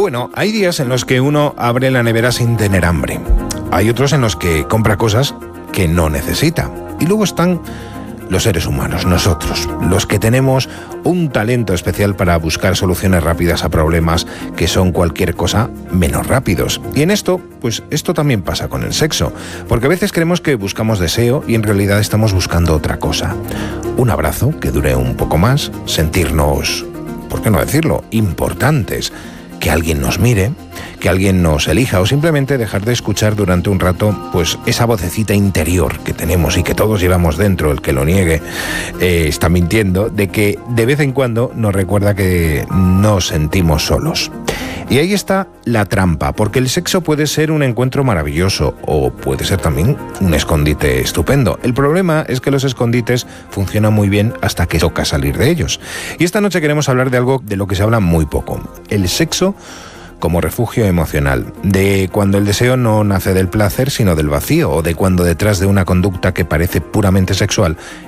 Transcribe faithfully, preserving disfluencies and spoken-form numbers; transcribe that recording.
Bueno, hay días en los que uno abre la nevera sin tener hambre. Hay otros en los que compra cosas que no necesita. Y luego están los seres humanos, nosotros, los que tenemos un talento especial para buscar soluciones rápidas a problemas que son cualquier cosa menos rápidos. Y en esto, pues esto también pasa con el sexo, porque a veces creemos que buscamos deseo y en realidad estamos buscando otra cosa. Un abrazo que dure un poco más, sentirnos, ¿por qué no decirlo?, importantes, que alguien nos mire, que alguien nos elija o simplemente dejar de escuchar durante un rato pues esa vocecita interior que tenemos y que todos llevamos dentro. El que lo niegue eh, está mintiendo, de que de vez en cuando nos recuerda que nos sentimos solos. Y ahí está la trampa, porque el sexo puede ser un encuentro maravilloso o puede ser también un escondite estupendo. El problema es que los escondites funcionan muy bien hasta que toca salir de ellos. Y esta noche queremos hablar de algo de lo que se habla muy poco: el sexo como refugio emocional, de cuando el deseo no nace del placer sino del vacío, o de cuando detrás de una conducta que parece puramente sexual